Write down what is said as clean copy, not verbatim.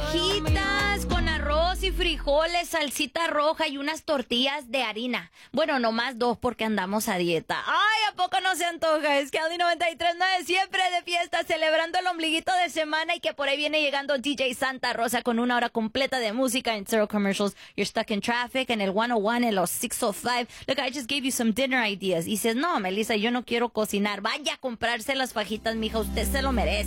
fajitas con arroz y frijoles, salsita roja y unas tortillas de harina. Bueno, nomás 2 porque andamos a dieta. Ay, ¿a poco no se antoja? Es que Audi 93.9 siempre de fiesta, celebrando el ombliguito de semana, y que por ahí viene llegando DJ Santa Rosa con 1 hora completa de música en Zero Commercials. You're stuck in traffic en el 101, en los 605. Look, I just gave you some dinner ideas. Y dices, no, Melissa, yo no quiero cocinar. Vaya a comprarse las fajitas, mija, usted se lo merece.